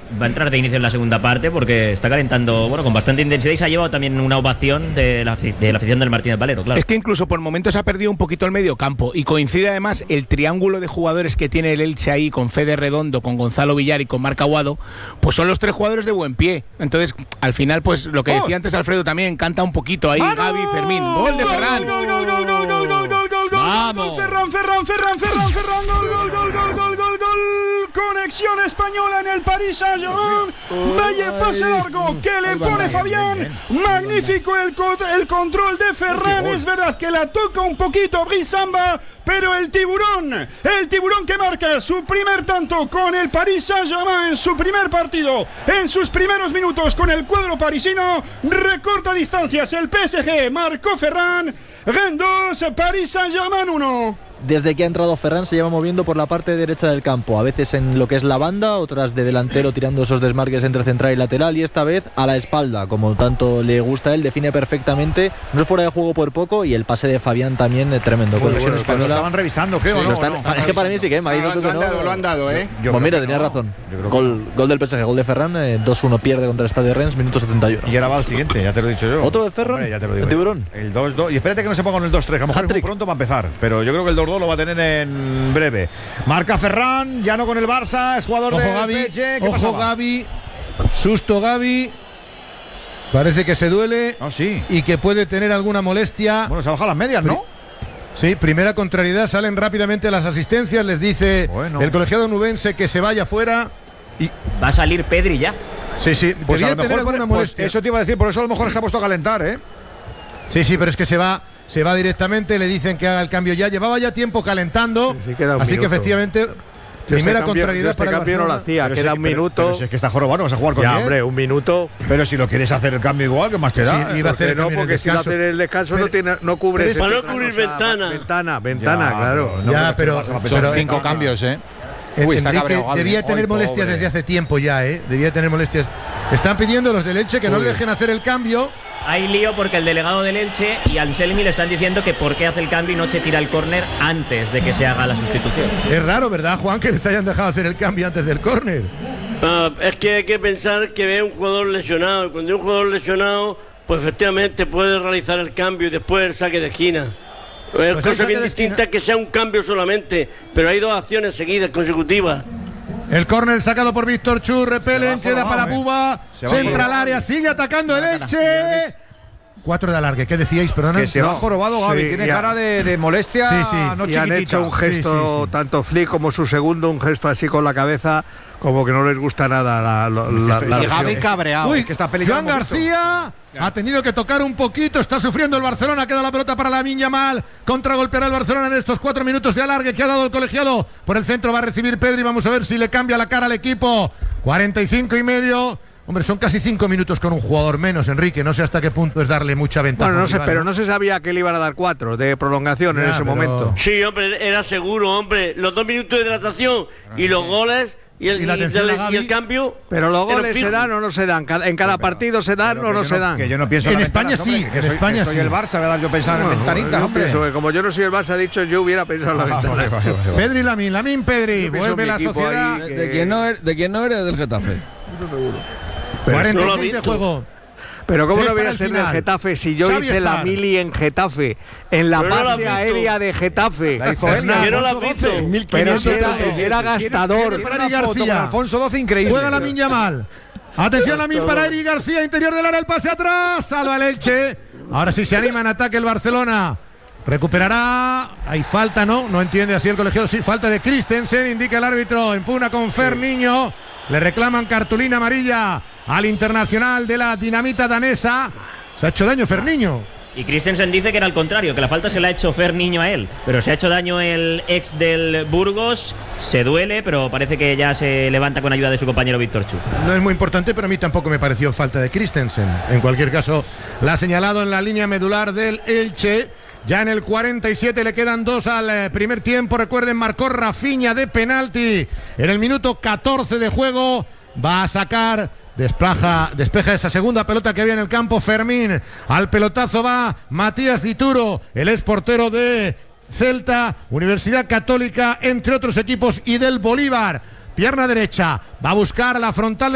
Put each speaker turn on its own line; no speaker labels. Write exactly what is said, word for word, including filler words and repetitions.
va a entrar de inicio en la segunda parte porque está calentando, bueno, con bastante intensidad y se ha llevado también una ovación de la, de la afición del Martínez Valero, claro.
Es que incluso por momentos ha perdido un poquito el medio campo y coincide además el triángulo de jugadores que tiene el Elche ahí con Fede Redondo, con Gonzalo Villar y con Marc Aguado, pues son los tres jugadores de buen pie. Entonces, al final, pues lo que decía antes Alfredo también, canta un poquito ahí, Gavi, Fermín. ¡Gol de Ferran!
¡Gol, gol, gol, gol, gol, gol, gol, gol! ¡Vamos! ¡Ferran, Ferran, Ferran, Ferran, Ferran! ¡Gol, gol, gol, gol, gol, gol, gol! Conexión española en el Paris Saint-Germain. Vaya pase largo que le pone Fabián. Magnífico el, co el control de Ferran. Es verdad que la toca un poquito Brisamba, pero el tiburón, el tiburón que marca su primer tanto con el Paris Saint-Germain en su primer partido, en sus primeros minutos con el cuadro parisino, recorta distancias. El P S G marcó Ferran. Rennes dos, Paris Saint-Germain uno.
Desde que ha entrado Ferran se lleva moviendo por la parte derecha del campo, a veces en lo que es la banda, otras de delantero tirando esos desmarques entre central y lateral, y esta vez a la espalda, como tanto le gusta a él, define perfectamente, no es fuera de juego por poco, y el pase de Fabián también es tremendo.
Bueno, bueno, lo estaban revisando, creo, sí, ¿no?
Están,
no,
es que para mí sí que, me ha dicho
no,
que
lo han
no.
dado, lo han dado, ¿eh?
Yo pues mira, tenía no. razón. Gol, no. gol del P S G, gol de Ferran, eh, dos uno pierde contra el Stade Rennes, minuto setenta y uno.
Y ahora va al siguiente, ya te lo he dicho yo.
¿Otro de Ferran?
Hombre, ya te lo digo.
¿El tiburón?
El dos dos. Y espérate que no se ponga en el dos tres, que a lo mejor es muy pronto va a empezar. Pero yo creo que el dos dos lo va a tener en breve. Marca Ferran, ya no con el Barça, es jugador
ojo,
de
Gavi,
Peche. ¿Qué
ojo
pasaba?
Gavi, susto Gavi, parece que se duele
oh, sí.
y que puede tener alguna molestia.
Bueno, se ha bajado las medias, ¿no?
Sí, primera contrariedad, salen rápidamente las asistencias, les dice
bueno.
el colegiado nubense que se vaya fuera y
va a salir Pedri ya.
Sí, sí,
pues
debía
a lo mejor
tener alguna
pues
molestia.
Eso te iba a decir, por eso a lo mejor se ha puesto a calentar, ¿eh?
Sí, sí, pero es que se va Se va directamente, le dicen que haga el cambio ya. Llevaba ya tiempo calentando. Sí, sí, así minuto. que efectivamente, yo primera
este
contrariedad
este
para
cambio
el
no lo hacía.
Pero
queda
si,
un
pero,
minuto.
Pero si es que está jorobado, vas a jugar con
ya,
diez.
hombre, un minuto.
Pero si lo quieres hacer el cambio igual, ¿qué más te da?
Sí, iba a hacer
no, porque si lo hace el descanso pero, no, tiene, no cubre.
Para no cubrir ventana.
Ventana, ventana,
ya,
claro.
No,
ya, pero,
pero, pero cinco cambios, ¿eh?
Uy, está cabreado, debía tener Oy, molestias pobre. desde hace tiempo ya, ¿eh? Debía tener molestias. Están pidiendo los del Elche que Uy. no le dejen hacer el cambio.
Hay lío porque el delegado del Elche y Anselmi le están diciendo que por qué hace el cambio y no se tira el córner antes de que se haga la sustitución.
Es raro, ¿verdad, Juan, que les hayan dejado hacer el cambio antes del córner?
Uh, es que hay que pensar que ve un jugador lesionado y cuando hay un jugador lesionado, pues efectivamente puede realizar el cambio y después el saque de esquina. Es pues cosa bien distinta que sea un cambio solamente, pero hay dos acciones seguidas, consecutivas.
El córner sacado por Víctor Chu, repelen, queda para Buba, centra al área, sigue atacando el Elche. Cuatro de alargue, ¿qué decíais? Perdona.
Que se no. va jorobado Gavi, sí, tiene ya. cara de, de molestia, sí, sí. no
y
chiquitita.
Han hecho un gesto, sí, sí, sí. tanto Flick como su segundo, un gesto así con la cabeza, como que no les gusta nada la, la, la, la
y Gavi cabreado.
Uy, que está Joan García ha tenido que tocar un poquito, está sufriendo el Barcelona, queda la pelota para Lamine Yamal, contragolpeará el Barcelona en estos cuatro minutos de alargue que ha dado el colegiado. Por el centro va a recibir Pedri, vamos a ver si le cambia la cara al equipo. cuarenta y cinco y medio. Hombre, son casi cinco minutos con un jugador menos, Enrique. No sé hasta qué punto es darle mucha ventaja.
Bueno, no sé, pero no se sabía que le iban a dar cuatro de prolongación ya, en ese pero... momento.
Sí, hombre, era seguro, hombre. Los dos minutos de hidratación y los goles y el, y, y, y el cambio.
Pero los goles se dan o no se dan. En cada sí, partido se dan o no se dan.
Que yo no pienso
en,
en
España
ventanas,
sí.
Hombre, que
en
soy,
España
que soy
sí.
el Barça, ¿verdad? Yo pensaba no, en ventanitas, hombre.
Pienso que como yo no soy el Barça, ha dicho yo hubiera pensado en la ventana. Vale, vale, vale, vale.
Pedri Lamine, Lamine Pedri, vuelve la sociedad.
Que... De quien no eres, de quien no eres del Getafe.
Eso seguro.
cuarenta y seis de juego.
Pero ¿cómo no voy a ser del Getafe si yo
Xavi
hice
Spar.
la mili en Getafe? En la
pero
base
no
aérea de Getafe.
La hizo él.
Yo no la visto.
Pero si era, era gastador.
Para Eric García.
Alfonso doce, increíble.
Juega Lamine Yamal. Atención Lamine para Eric García, interior del área, el pase atrás. Salva el Elche. Ahora sí se anima en ataque el Barcelona. Recuperará. Hay falta, ¿no? No entiende así el colegiado. Sí, falta de Christensen, indica el árbitro. Impugna con Fer Niño. Le reclaman cartulina amarilla al internacional de la dinamita danesa. Se ha hecho daño Ferniño.
Y Christensen dice que era al contrario, que la falta se la ha hecho Ferniño a él. Pero se ha hecho daño el ex del Burgos, se duele, pero parece que ya se levanta con ayuda de su compañero Víctor Chu.
No es muy importante, pero a mí tampoco me pareció falta de Christensen. En cualquier caso, la ha señalado en la línea medular del Elche. Ya en el cuarenta y siete le quedan dos al primer tiempo. Recuerden, marcó Rafinha de penalti en el minuto catorce de juego. Va a sacar, desplaja, despeja esa segunda pelota que había en el campo Fermín. Al pelotazo va Matías Dituro, el ex portero de Celta, Universidad Católica, entre otros equipos, y del Bolívar. Pierna derecha, va a buscar la frontal.